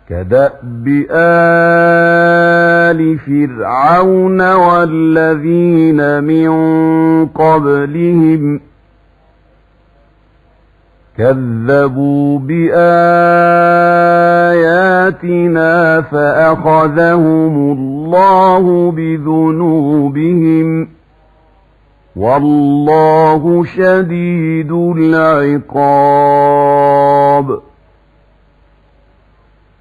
كدأب آل فرعون والذين من قبلهم كذبوا بآياتنا فأخذهم الله بذنوبهم والله شديد العقاب.